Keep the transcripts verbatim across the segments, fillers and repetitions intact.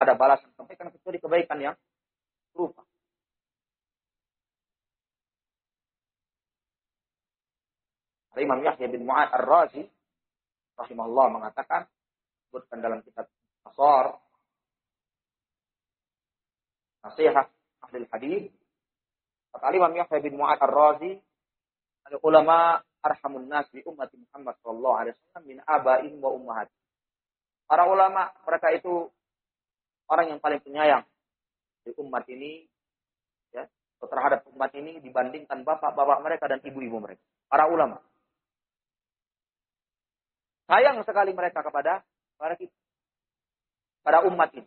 ada balasan kebaikan kecuali kebaikan yang serupa. Imam Yahya bin Mu'ad Ar-Razi rahimahullah mengatakan, disebutkan dalam kitab Asar Nasihat Ahli Hadis, kata Imam Yahya bin Mu'ad Ar-Razi, al-ulama arhamun nas bi ummati Muhammad sallallahu alaihi wasallam min aba'in wa ummahat. Para ulama, mereka itu orang yang paling penyayang di umat ini, ya, terhadap umat ini dibandingkan bapak-bapak mereka dan ibu-ibu mereka. Para ulama sayang sekali mereka kepada para kita, pada umat ini.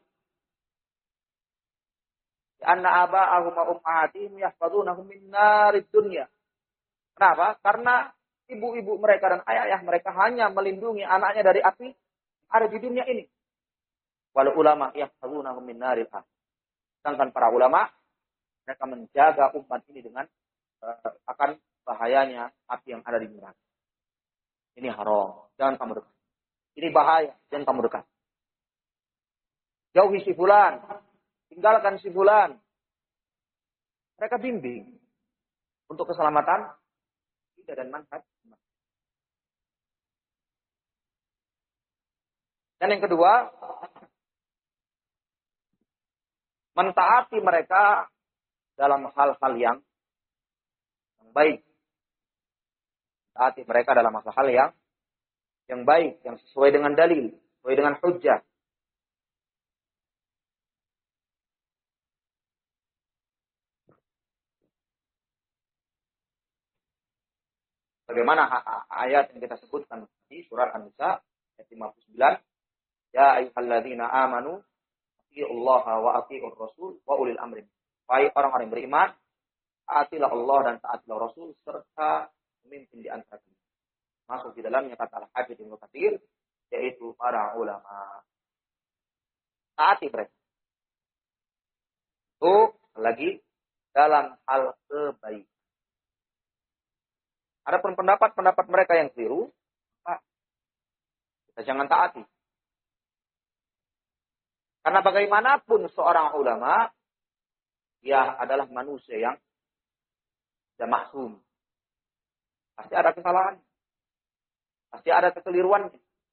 Anna aba'ahum wa ummahatihim yahfazunahum min narid dunya. Kenapa? Karena ibu-ibu mereka dan ayah-ayah mereka hanya melindungi anaknya dari api ada di dunia ini. Wal ulama yahfazunahum min naril akhirah. Sedangkan para ulama mereka menjaga umat ini dengan uh, akan bahayanya api yang ada di neraka. Ini haram, jangan kamu dekat. Ini bahaya, jangan kamu dekat. Jauhi si fulan, tinggalkan si fulan. Mereka bimbing untuk keselamatan kita dan manfaat. Dan yang kedua, mentaati mereka dalam hal-hal yang baik. Taati mereka dalam hal-hal yang yang baik, yang sesuai dengan dalil, sesuai dengan hujjah. Bagaimana ayat yang kita sebutkan di surat An-Nisa ayat lima puluh sembilan, ya ayyuhalladzina amanu atiiullaha wa atiiur rasul wa ulil amri. Wahai orang-orang yang beriman, taatilah Allah dan taatilah Rasul serta pemimpin di antara kalian. Masuk di dalamnya kata Al-Hafidz Ibnu Katsir, yaitu para ulama. Taati mereka. Itu lagi dalam hal kebaikan. Adapun pendapat-pendapat mereka yang keliru, kita jangan taati. Karena bagaimanapun seorang ulama, dia adalah manusia yang tidak maksum. Pasti ada kesalahan. Pasti ada kekeliruan.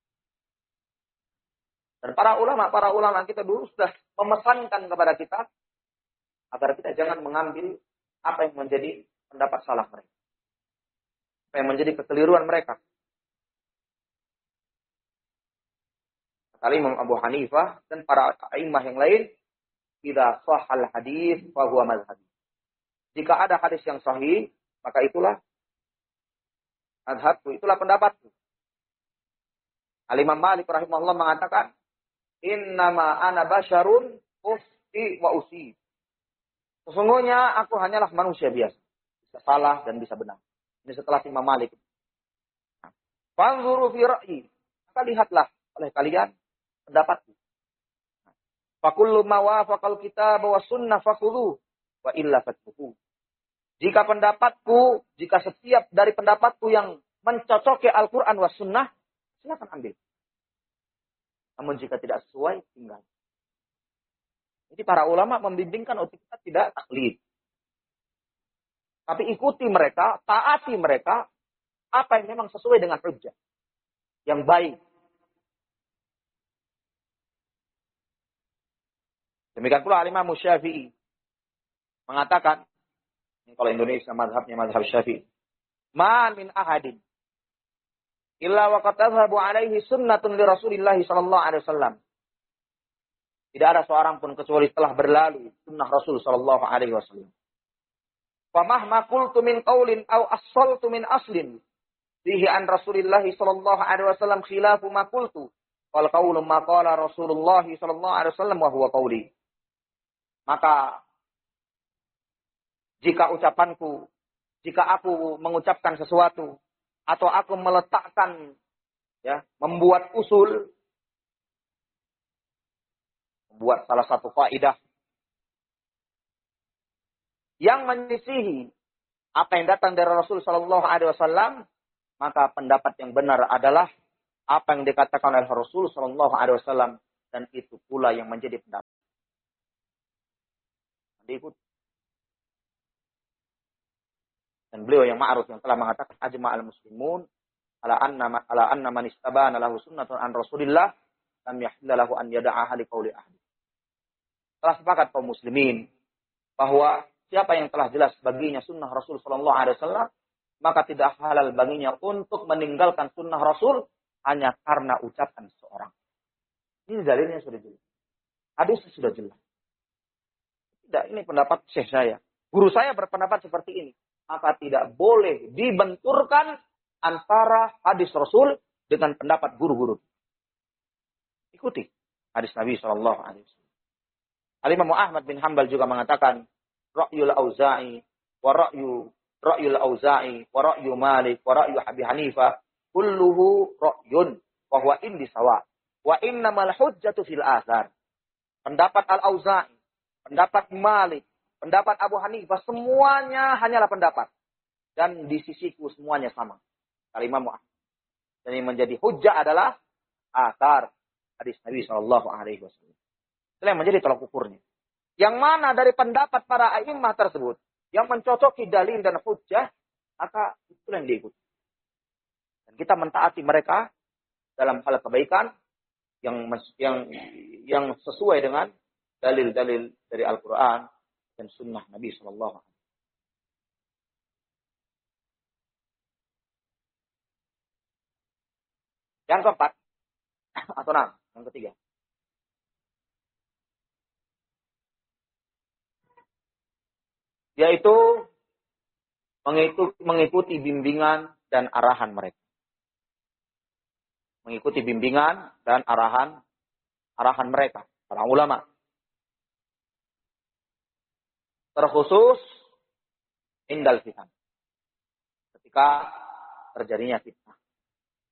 Dan para ulama, para ulama kita dulu sudah memesankan kepada kita agar kita jangan mengambil apa yang menjadi pendapat salah mereka. Apa yang menjadi kekeliruan mereka. Kata Imam Abu Hanifah dan para a'immah yang lain, idza shahhal hadis fa huwa mazhabi. Jika ada hadis yang sahih, maka itulah mazhabku, itulah pendapatku. Al-Imam Malik rahimahullah mengatakan, innama ana basyarun ufti wa usi. Sesungguhnya aku hanyalah manusia biasa, bisa salah dan bisa benar. Ini setelah Imam Malik. Fanzuru fi ra'yi, maka lihatlah oleh kalian pendapatku. Fakullu ma wafaqal kitab wa sunnah fakhudhu wa illa fatruku. Jika pendapatku, jika setiap dari pendapatku yang mencocoki Al-Qur'an wa sunnah, silakan ambil. Namun jika tidak sesuai, tinggal. Jadi para ulama membimbingkan untuk kita tidak taklid. Tapi ikuti mereka, taati mereka, apa yang memang sesuai dengan hujjah. Yang baik. Demikian pula Al-Imam Syafi'i mengatakan, kalau Indonesia mazhabnya mazhab Syafi'i, ma min ahadin illa wa qad tadhhabu alaihi sunnatun li Rasulillah sallallahu alaihi wasallam. Tidak ada seorang pun kecuali telah berlalu sunnah Rasul sallallahu alaihi wasallam. Fa mahma qultu min qaulin aw assaltu min aslin fihi an Rasulillah sallallahu alaihi wasallam khilafu ma qultu wal qaulu ma qala Rasulullah sallallahu alaihi wasallam wa huwa qauli. Maka jika ucapanku, jika aku mengucapkan sesuatu atau aku meletakkan, ya, membuat usul, membuat salah satu kaidah yang menyisihi apa yang datang dari Rasul Sallallahu Alaihi Wasallam, maka pendapat yang benar adalah apa yang dikatakan oleh Rasul Sallallahu Alaihi Wasallam dan itu pula yang menjadi pendapat. Diikut. Dan beliau yang ma'ruf yang telah mengatakan ajma'al muslimun ala anna ala anna man istabana lahu sunnatun an Rasulillah lam yahilla lahu an yada'aha li qauli ahli. Telah sepakat kaum muslimin bahwa siapa yang telah jelas baginya sunnah Rasul sallallahu alaihi wasallam, maka tidak halal baginya untuk meninggalkan sunnah Rasul hanya karena ucapan seorang. Ini dalilnya sudah jelas. Hadisnya sudah jelas. Tidak, ini pendapat syekh saya. Guru saya berpendapat seperti ini. Maka tidak boleh dibenturkan antara hadis Rasul dengan pendapat guru-guru. Ikuti hadis Nabi shallallahu alaihi wasallam. Al-Imam Ahmad bin Hanbal juga mengatakan, ra'yul Auza'i wa ra'yu ra'yul Auza'i wa ra'yu Malik wa ra'yu Abi Hanifah kulluhu ra'yun wa huwa indi sawa. Wa innamal hujjatu fil athar. Pendapat Al-Auza'i, pendapat Malik, pendapat Abu Hanifah, semuanya hanyalah pendapat. Dan di sisiku semuanya sama. Al-Imam Ahmad. Dan yang menjadi hujjah adalah athar hadis Nabi shallallahu alaihi wasallam. Itu yang menjadi tolak ukurnya. Yang mana dari pendapat para a'immah tersebut yang mencocoki dalil dan hujjah, maka itu yang diikuti. Dan kita mentaati mereka dalam hal kebaikan yang yang yang sesuai dengan dalil-dalil dari Al-Quran dan Sunnah Nabi Sallallahu Alaihi Wasallam. Yang keempat atau enam, yang ketiga. Yaitu mengikuti, mengikuti bimbingan dan arahan mereka. Mengikuti bimbingan dan arahan arahan mereka, para ulama. Terkhusus indal fitnah. Ketika terjadinya fitnah.